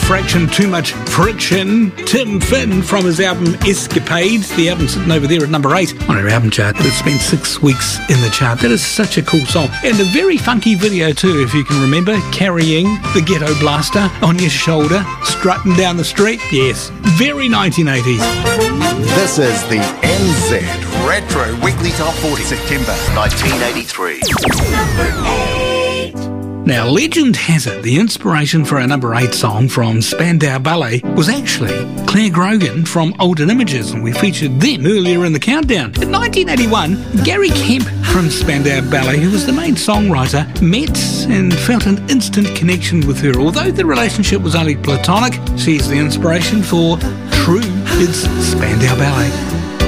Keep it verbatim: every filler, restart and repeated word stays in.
fraction too much friction. Tim Finn from his album Escapades. The album sitting over there at number eight on our album chart. It's spent six weeks in the chart. That is such a cool song. And a very funky video too, if you can remember. Carrying the Ghetto Blaster on your shoulder, strutting down the street. Yes, very nineteen eighties. This is the N Z Retro Weekly Top forty, September nineteen eighty-three. Number eight. Now, legend has it the inspiration for our number eight song from Spandau Ballet was actually Claire Grogan from Olden Images, and we featured them earlier in the countdown. In nineteen eighty-one, Gary Kemp from Spandau Ballet, who was the main songwriter, met and felt an instant connection with her. Although the relationship was only platonic, she's the inspiration for True It's Spandau Ballet.